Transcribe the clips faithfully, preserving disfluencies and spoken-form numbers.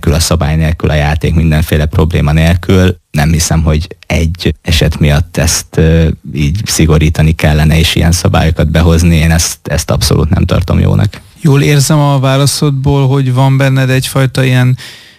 nélkül, a szabály nélkül, a játék mindenféle probléma nélkül. Nem hiszem, hogy egy eset miatt ezt uh, így szigorítani kellene, és ilyen szabályokat behozni. Én ezt, ezt abszolút nem tartom jónak. Jól érzem a válaszodból, hogy van benned egyfajta ilyen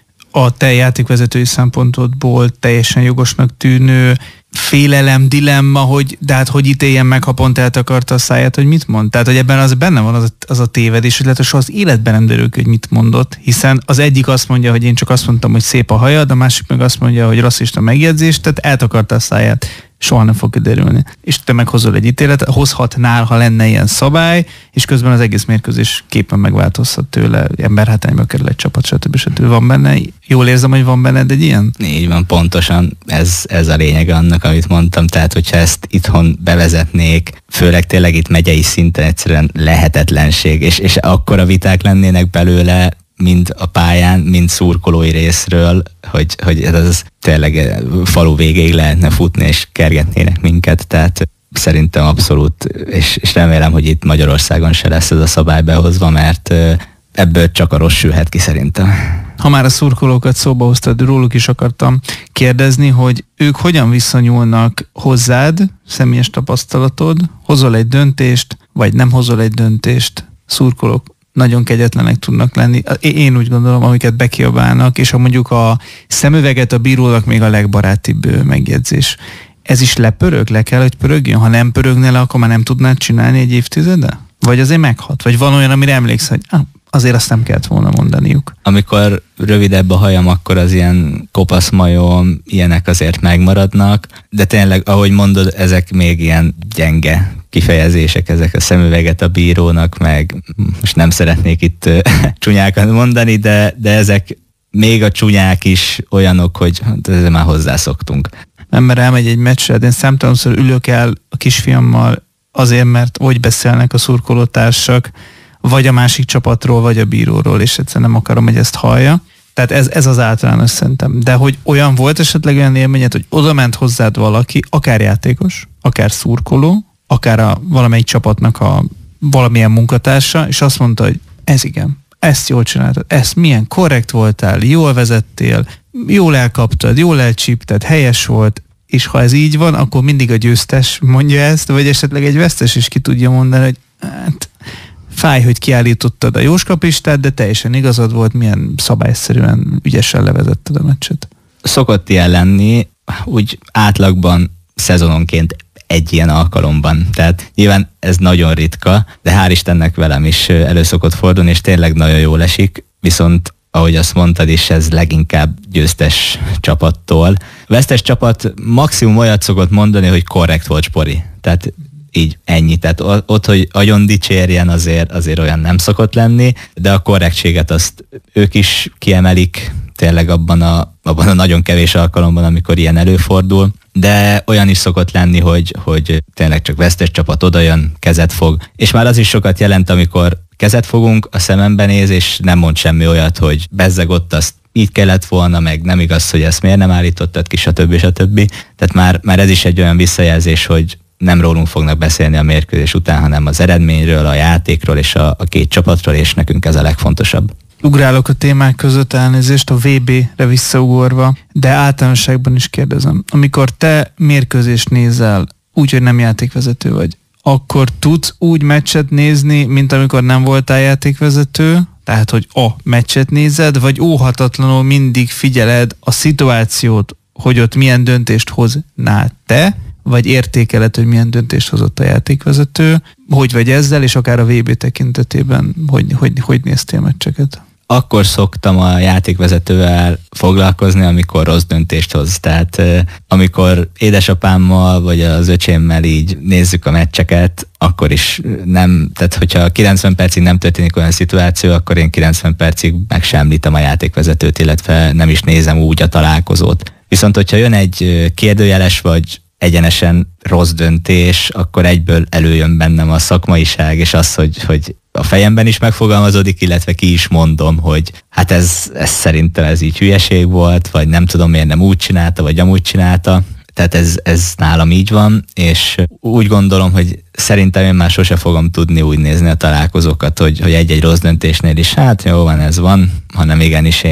a te játékvezetői szempontodból teljesen jogosnak tűnő félelem, dilemma, hogy de hát hogy ítéljen meg, ha pont eltakarta a száját, hogy mit mond? Tehát, hogy ebben az benne van az a, az a tévedés, hogy lehet, hogy soha az életben nem derül ki, hogy mit mondott, hiszen az egyik azt mondja, hogy én csak azt mondtam, hogy szép a hajad, a másik meg azt mondja, hogy rasszista megjegyzés, tehát eltakarta a száját. Soha nem fog kiderülni. És te meghozol egy ítéletet, hozhatnál, ha lenne ilyen szabály, és közben az egész mérkőzés képen megváltozhat tőle, emberhátányba kerül egy csapat, stb. stb. Van benne, jól érzem, hogy van benned egy ilyen? Így van, pontosan ez, ez a lényeg annak, amit mondtam, tehát hogyha ezt itthon bevezetnék, főleg tényleg itt megyei szinten egyszerűen lehetetlenség, és, és akkora viták lennének belőle, mind a pályán, mind szurkolói részről, hogy, hogy ez az tényleg falu végéig lehetne futni, és kergetnének minket, tehát szerintem abszolút, és, és remélem, hogy itt Magyarországon se lesz ez a szabály behozva, mert ebből csak a rossz sülhet ki szerintem. Ha már a szurkolókat szóba hoztad, róluk is akartam kérdezni, hogy ők hogyan viszonyulnak hozzád, személyes tapasztalatod, hozol egy döntést, vagy nem hozol egy döntést, szurkolók nagyon kegyetlenek tudnak lenni. Én úgy gondolom, amiket bekiabálnak, és ha mondjuk a szemüveget a bírónak még a legbarátibb megjegyzés. Ez is lepörög? Le kell, hogy pörögjön? Ha nem pörögne le, akkor már nem tudnád csinálni egy évtizede? Vagy azért meghat? Vagy van olyan, amire emlékszel, hogy ah, azért azt nem kellett volna mondaniuk? Amikor rövidebb a hajam, akkor az ilyen kopaszmajom, ilyenek azért megmaradnak, de tényleg, ahogy mondod, ezek még ilyen gyenge kifejezések, ezek a szemüveget a bírónak, meg most nem szeretnék itt csúnyákat mondani, de, de ezek még a csúnyák is olyanok, hogy ezzel már hozzászoktunk. Ember elmegy egy meccsre, de én számtalanszor ülök el a kisfiammal azért, mert hogy beszélnek a szurkolótársak, vagy a másik csapatról, vagy a bíróról, és egyszerűen nem akarom, hogy ezt hallja. Tehát ez, ez az általános szerintem. De hogy olyan volt esetleg olyan élményed, hogy oda ment hozzád valaki, akár játékos, akár szurkoló, akár a valamelyik csapatnak a valamilyen munkatársa, és azt mondta, hogy ez igen, ezt jól csináltad, ezt milyen korrekt voltál, jól vezettél, jól elkaptad, jól elcsípted, helyes volt, és ha ez így van, akkor mindig a győztes mondja ezt, vagy esetleg egy vesztes is ki tudja mondani, hogy hát fáj, hogy kiállítottad a jóskapistát, de teljesen igazad volt, milyen szabályszerűen ügyesen levezetted a meccset. Szokott ilyen lenni, úgy átlagban szezononként egy ilyen alkalomban. Tehát nyilván ez nagyon ritka, de hál' Istennek velem is elő szokott fordulni, és tényleg nagyon jól esik, viszont ahogy azt mondtad is, ez leginkább győztes csapattól. Vesztes csapat maximum olyat szokott mondani, hogy korrekt volt Spori. Tehát így ennyi. Tehát ott, hogy agyon dicsérjen, azért, azért olyan nem szokott lenni, de a korrektséget azt ők is kiemelik, tényleg abban a, abban a nagyon kevés alkalomban, amikor ilyen előfordul. De olyan is szokott lenni, hogy, hogy tényleg csak vesztes csapat odajön, kezet fog. És már az is sokat jelent, amikor kezet fogunk, a szemembe néz, és nem mond semmi olyat, hogy bezzeg ott azt így kellett volna, meg nem igaz, hogy ezt miért nem állítottad ki, stb. stb. Tehát már, már ez is egy olyan visszajelzés, hogy nem rólunk fognak beszélni a mérkőzés után, hanem az eredményről, a játékról és a, a két csapatról, és nekünk ez a legfontosabb. Ugrálok a témák között, elnézést, a vé bé-re visszaugorva, de általánosságban is kérdezem. Amikor te mérkőzést nézel, úgy, hogy nem játékvezető vagy, akkor tudsz úgy meccset nézni, mint amikor nem voltál játékvezető? Tehát, hogy a meccset nézed, vagy óhatatlanul mindig figyeled a szituációt, hogy ott milyen döntést hoznál te, vagy értékeled, hogy milyen döntést hozott a játékvezető, hogy vagy ezzel, és akár a vé bé tekintetében, hogy, hogy, hogy néztél meccseket? Akkor szoktam a játékvezetővel foglalkozni, amikor rossz döntést hoz. Tehát amikor édesapámmal vagy az öcsémmel így nézzük a meccseket, akkor is nem, tehát hogyha kilencven percig nem történik olyan szituáció, akkor én kilencven percig meg sem említem a játékvezetőt, illetve nem is nézem úgy a találkozót. Viszont hogyha jön egy kérdőjeles vagy egyenesen rossz döntés, akkor egyből előjön bennem a szakmaiság, és az, hogy, hogy a fejemben is megfogalmazódik, illetve ki is mondom, hogy hát ez, ez szerintem ez így hülyeség volt, vagy nem tudom miért nem úgy csinálta, vagy amúgy csinálta. Tehát ez, ez nálam így van, és úgy gondolom, hogy szerintem én már sose fogom tudni úgy nézni a találkozókat, hogy, hogy egy-egy rossz döntésnél is, hát jó van, ez van, hanem igenis én